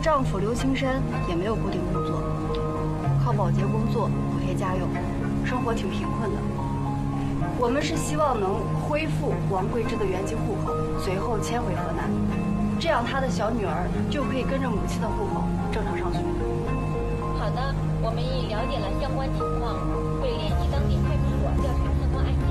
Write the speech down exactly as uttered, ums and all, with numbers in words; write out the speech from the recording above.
丈夫刘青山也没有固定工作，靠保洁工作补贴家用，生活挺贫困的。我们是希望能恢复王桂芝的原籍户口，随后迁回河南，这样她的小女儿就可以跟着母亲的户口正常上学。 好的，我们已了解了相关情况，会联系当地派出所调查相关案件。